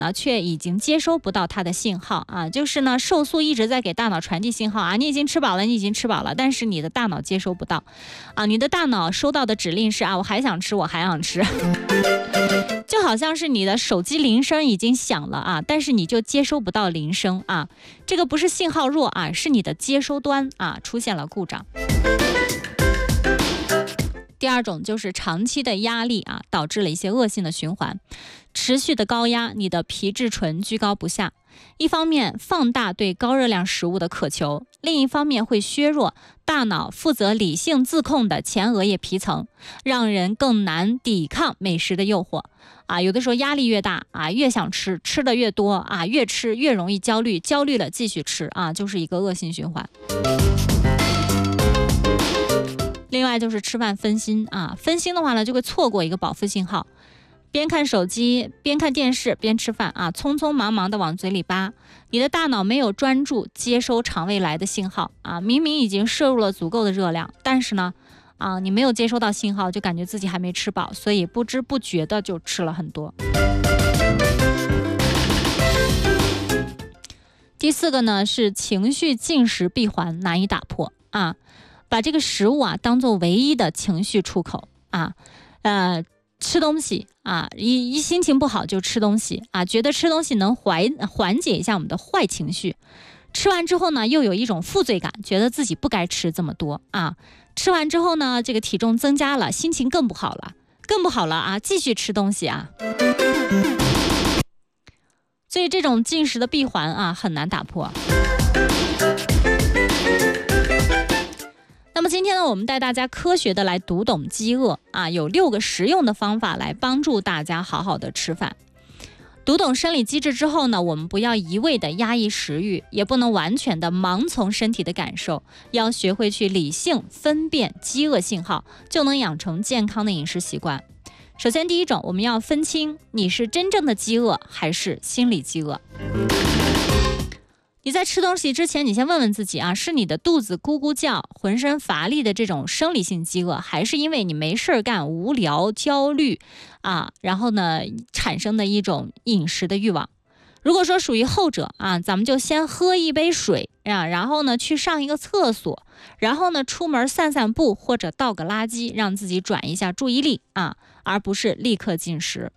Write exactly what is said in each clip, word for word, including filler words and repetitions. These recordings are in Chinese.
呢却已经接收不到它的信号啊，就是呢瘦素一直在给大脑传递信号啊，你已经吃饱了，你已经吃饱了，但是你的大脑接收不到啊，你的大脑收到的指令是啊，我还想吃，我还想吃，就好像是你的手机铃声已经响了啊，但是你就接收不到铃声啊，这个不是信号弱啊，是你的接收端啊出现了故障。第二种就是长期的压力啊，导致了一些恶性的循环，持续的高压，你的皮质醇居高不下，一方面放大对高热量食物的渴求，另一方面会削弱大脑负责理性自控的前额叶皮层，让人更难抵抗美食的诱惑啊。有的时候压力越大啊，越想吃，吃的越多啊，越吃越容易焦虑，焦虑了继续吃啊，就是一个恶性循环。另外就是吃饭分心啊，分心的话呢，就会错过一个饱腹信号，边看手机边看电视边吃饭啊，匆匆忙忙的往嘴里扒，你的大脑没有专注接收肠胃来的信号啊，明明已经摄入了足够的热量，但是呢啊，你没有接收到信号，就感觉自己还没吃饱，所以不知不觉的就吃了很多。第四个呢是情绪进食闭环难以打破啊。把这个食物啊当做唯一的情绪出口啊，呃，吃东西啊，一一心情不好就吃东西啊，觉得吃东西能缓缓解一下我们的坏情绪，吃完之后呢，又有一种负罪感，觉得自己不该吃这么多啊，吃完之后呢，这个体重增加了，心情更不好了，更不好了啊，继续吃东西啊，所以这种进食的闭环啊很难打破。那么今天呢，我们带大家科学的来读懂饥饿啊，有六个实用的方法来帮助大家好好的吃饭。读懂生理机制之后呢，我们不要一味的压抑食欲，也不能完全的盲从身体的感受，要学会去理性分辨饥饿信号，就能养成健康的饮食习惯。首先第一种，我们要分清你是真正的饥饿还是心理饥饿。你在吃东西之前，你先问问自己啊，是你的肚子咕咕叫，浑身乏力的这种生理性饥饿，还是因为你没事干、无聊、焦虑啊，然后呢产生的一种饮食的欲望？如果说属于后者啊，咱们就先喝一杯水啊，然后呢去上一个厕所，然后呢出门散散步或者倒个垃圾，让自己转移一下注意力啊，而不是立刻进食。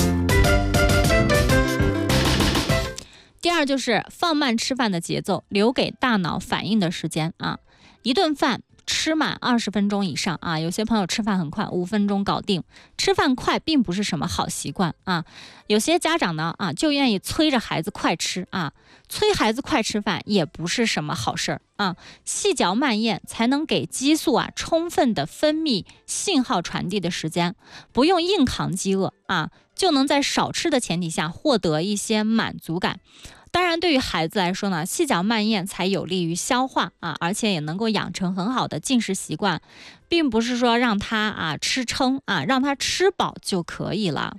第二就是放慢吃饭的节奏，留给大脑反应的时间啊。一顿饭吃满二十分钟以上啊，有些朋友吃饭很快，五分钟搞定。吃饭快并不是什么好习惯啊。有些家长呢啊，就愿意催着孩子快吃啊，催孩子快吃饭也不是什么好事儿啊。细嚼慢咽才能给激素啊充分的分泌信号传递的时间，不用硬扛饥饿啊，就能在少吃的前提下获得一些满足感。当然对于孩子来说呢，细嚼慢咽才有利于消化啊，而且也能够养成很好的进食习惯，并不是说让他啊吃撑啊，让他吃饱就可以了。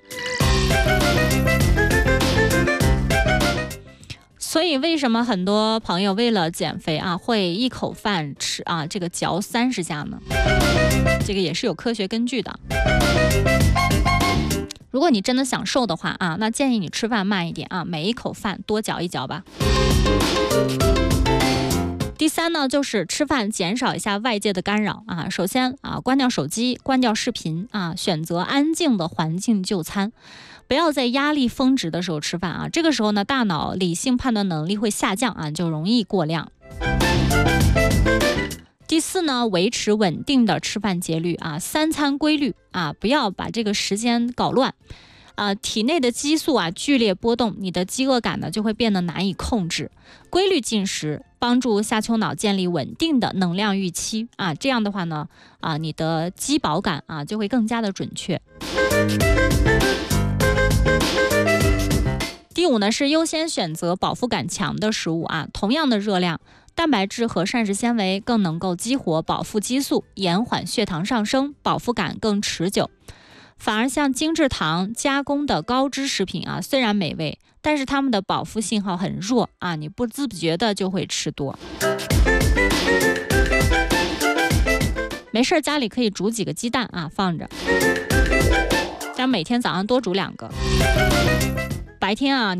所以为什么很多朋友为了减肥啊，会一口饭吃啊这个嚼三十下呢？这个也是有科学根据的。如果你真的想瘦的话啊，那建议你吃饭慢一点啊，每一口饭多嚼一嚼吧。第三呢，就是吃饭减少一下外界的干扰啊。首先啊，关掉手机，关掉视频啊，选择安静的环境就餐，不要在压力峰值的时候吃饭啊。这个时候呢，大脑理性判断能力会下降啊，就容易过量。第四呢，维持稳定的吃饭节律啊，三餐规律啊，不要把这个时间搞乱啊，体内的激素啊剧烈波动，你的饥饿感呢就会变得难以控制。规律进食帮助下丘脑建立稳定的能量预期啊，这样的话呢啊，你的饥饱感啊就会更加的准确。第五呢是优先选择饱腹感强的食物啊，同样的热量，蛋白质和膳食纤维更能够激活饱腹激素，延缓血糖上升，饱腹感更持久。反而像精制糖加工的高脂食品啊，虽然美味，但是它们的饱腹信号很弱啊，你不自觉的就会吃多。没事家里可以煮几个鸡蛋啊，放着，但每天早上多煮两个。白天啊